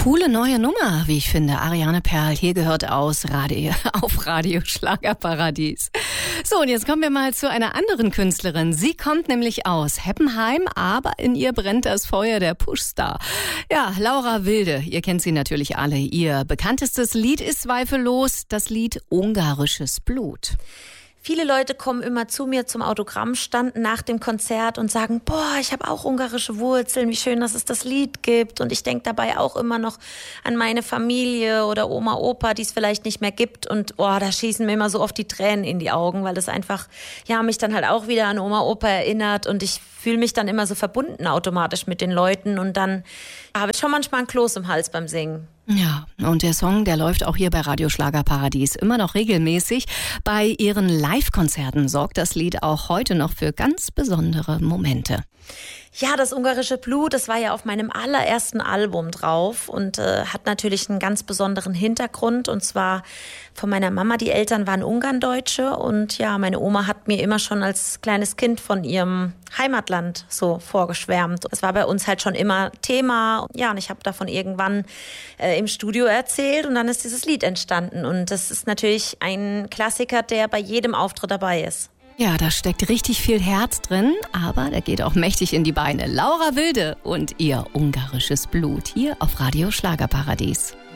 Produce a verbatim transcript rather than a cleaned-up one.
Coole neue Nummer, wie ich finde. Ariane Perl, hier gehört aus Radio, auf Radio Schlagerparadies. So, und jetzt kommen wir mal zu einer anderen Künstlerin. Sie kommt nämlich aus Heppenheim, aber in ihr brennt das Feuer der Pushstar. Ja, Laura Wilde, ihr kennt sie natürlich alle. Ihr bekanntestes Lied ist zweifellos das Lied Ungarisches Blut. Viele Leute kommen immer zu mir zum Autogrammstand nach dem Konzert und sagen, boah, ich habe auch ungarische Wurzeln, wie schön, dass es das Lied gibt. Und ich denke dabei auch immer noch an meine Familie oder Oma, Opa, die es vielleicht nicht mehr gibt. Und boah, da schießen mir immer so oft die Tränen in die Augen, weil das einfach, ja, mich dann halt auch wieder an Oma, Opa erinnert. Und ich fühle mich dann immer so verbunden automatisch mit den Leuten. Und dann habe ich schon manchmal ein Kloß im Hals beim Singen. Ja, und der Song, der läuft auch hier bei Radio Schlagerparadies immer noch regelmäßig. Bei ihren Live-Konzerten sorgt das Lied auch heute noch für ganz besondere Momente. Ja, das ungarische Blut, das war ja auf meinem allerersten Album drauf und äh, hat natürlich einen ganz besonderen Hintergrund. Und zwar von meiner Mama, die Eltern waren Ungarndeutsche und ja, meine Oma hat mir immer schon als kleines Kind von ihrem Heimatland so vorgeschwärmt. Das war bei uns halt schon immer Thema. Ja, und ich habe davon irgendwann äh, im Studio erzählt und dann ist dieses Lied entstanden. Und das ist natürlich ein Klassiker, der bei jedem Auftritt dabei ist. Ja, da steckt richtig viel Herz drin, aber der geht auch mächtig in die Beine. Laura Wilde und ihr ungarisches Blut hier auf Radio Schlagerparadies.